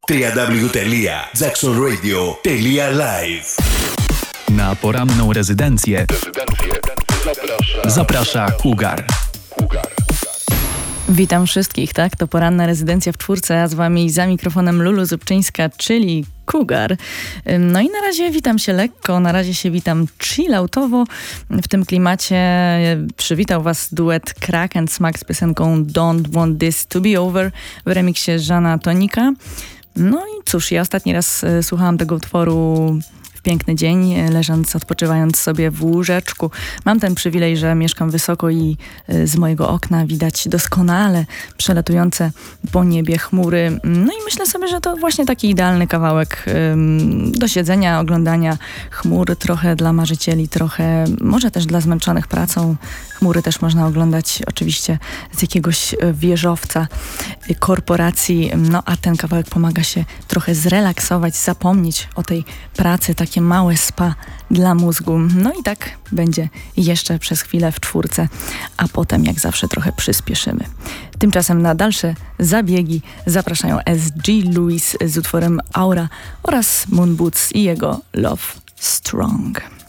www.jacksonradio.live. Na poranną rezydencję zaprasza Cougar. Witam wszystkich, tak? To poranna rezydencja w czwórce, a z wami za mikrofonem Lulu Zubczyńska, czyli Cougar. No i na razie witam się lekko, na razie się witam chilloutowo. W tym klimacie przywitał was duet Crack and Smack z piosenką Don't Want This To Be Over w remiksie Jeana Tonika. No i cóż, ja ostatni raz słuchałam tego utworu w piękny dzień, leżąc, odpoczywając sobie w łóżeczku. Mam ten przywilej, że mieszkam wysoko i z mojego okna widać doskonale przelatujące po niebie chmury. No i myślę sobie, że to właśnie taki idealny kawałek do siedzenia, oglądania chmur, trochę dla marzycieli, trochę może też dla zmęczonych pracą. Chmury też można oglądać oczywiście z jakiegoś wieżowca korporacji, no a ten kawałek pomaga się trochę zrelaksować, zapomnieć o tej pracy, takie małe spa dla mózgu. No i tak będzie jeszcze przez chwilę w czwórce, a potem jak zawsze trochę przyspieszymy. Tymczasem na dalsze zabiegi zapraszają S.G. Lewis z utworem Aura oraz Moon Boots i jego Love Strong.